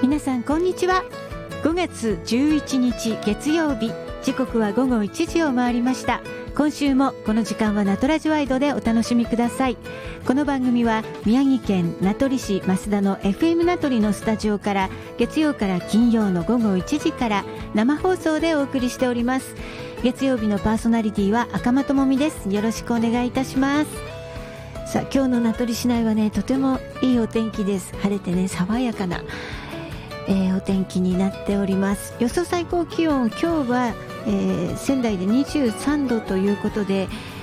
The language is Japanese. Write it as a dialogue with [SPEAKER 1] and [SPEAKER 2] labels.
[SPEAKER 1] 皆さんこんにちは。5月11日月曜日、時刻は午後1時を回りました。今週もこの時間はナトラジワイドでお楽しみください。この番組は宮城県名取市増田の FM 名取のスタジオから月曜から金曜の午後1時から生放送でお送りしております。月曜日のパーソナリティは赤間智美です。よろしくお願いいたします。さあ、今日の名取市内はね、とてもいいお天気です。晴れてね、爽やかな、お天気になっております。予想最高気温、今日は仙台で23度ということで、